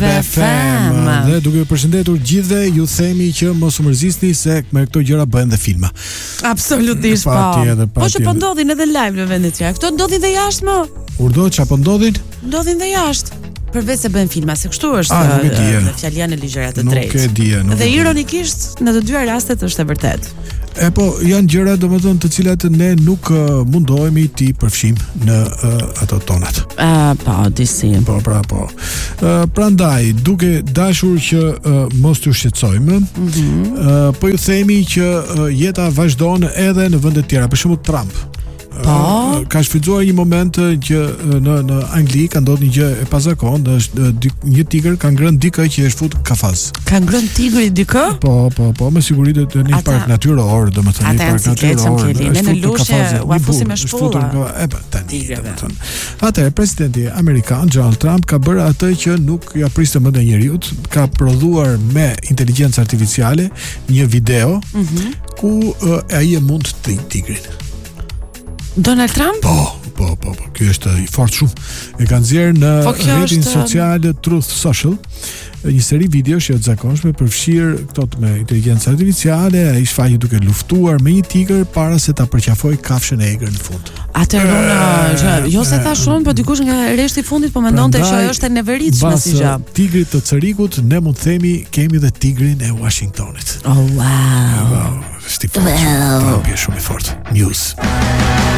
FM. Dhe duke ju përshëndetur gjithëve, ju themi që mos u mërzisni se me këto gjëra bëhen dhe filma. Absolutisht po. Po që po ndodhin edhe live në vendit tjerë. Këto ndodhin dhe jashtë më. Urdo çapo ndodhin? Ndodhin dhe jashtë. Përveç se bën filma, se kështu është në fjalian e ligjërat të drejtë. Nuk e di. Dhe ironikisht në të dyja rastet është e vërtet. E po, janë gjëra domethënë të cilat ne nuk mundohemi ti përfshim në ato tonat. Po, disi. Po. Prandaj, duke dashur që mos t'ju shqetësojmë, po ju themi që jeta vazhdon edhe në vende të tjera, për shembull Trump. Ka shfrytzuar një moment që në Angli ka ndodhur një gjë e pazakontë, është një tigër ka ngrënë dikë që është futur kafaz. Ka ngrënë tigri dikë? Po, me siguri në një park natyror, domethënë një park natyror. Në lushe u afusi me shpulla. Atëherë presidenti amerikan Donald Trump ka bërë atë që nuk ja priste mend e njeriut, ka prodhuar me inteligjencë artificiale një video ku ai e mund të tigrin. Donald Trump? Po. Ky është i fortë shumë. E kanë nxjerrë në rrjetin social Truth Social një seri videosh që të zakonshme përfshir këto me inteligjencë artificiale, ai shfaqet duke luftuar me një tigër para se ta përqafoj kafshën e egër në fund. Atëherë jo se tha shumë, po dikush nga rreshti i fundit po mendonte se ajo është e neveritshme si gjë. Tigrit të Cerikut ne mund të themi kemi dhe tigrin e Washingtonit. Oh wow. Është i fortë. Shumë i fortë. News.